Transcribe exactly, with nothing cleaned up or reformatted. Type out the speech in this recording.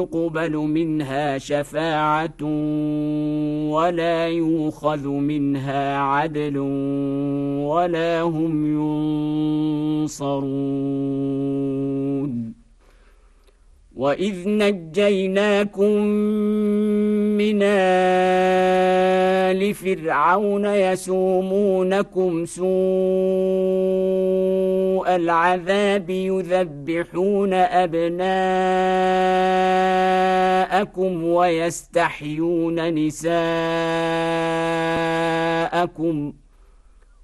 يقبل منها شفاعة ولا يؤخذ منها عدل ولا هم ينصرون وإذ نجيناكم من آل فرعون يسومونكم سوء العذاب يذبحون أبناءكم ويستحيون نساءكم